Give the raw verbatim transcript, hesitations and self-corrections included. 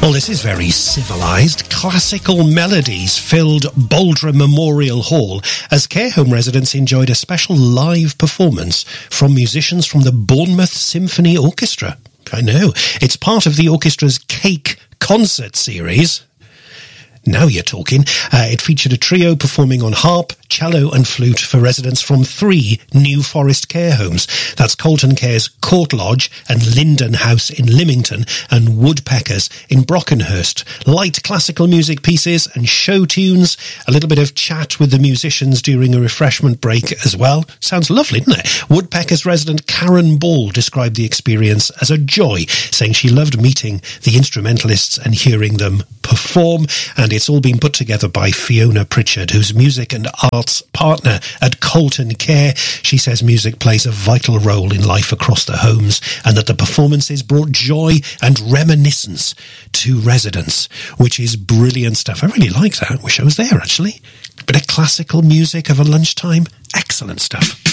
Well, this is very civilised. Classical melodies filled Bouldra Memorial Hall as care home residents enjoyed a special live performance from musicians from the Bournemouth Symphony Orchestra. I know. It's part of the orchestra's Cake concert series. Now you're talking. Uh, it featured a trio performing on harp, cello and flute for residents from three New Forest care homes. That's Colton Care's Court Lodge and Linden House in Lymington and Woodpeckers in Brockenhurst. Light classical music pieces and show tunes. A little bit of chat with the musicians during a refreshment break as well. Sounds lovely, doesn't it? Woodpeckers resident Karen Ball described the experience as a joy, saying she loved meeting the instrumentalists and hearing them perform. And it's all been put together by Fiona Pritchard, who's music and arts partner at Colton Care. She says music plays a vital role in life across the homes and that the performances brought joy and reminiscence to residents, which is brilliant stuff. I really like that. Wish I was there, actually. Bit of classical music of a lunchtime. Excellent stuff.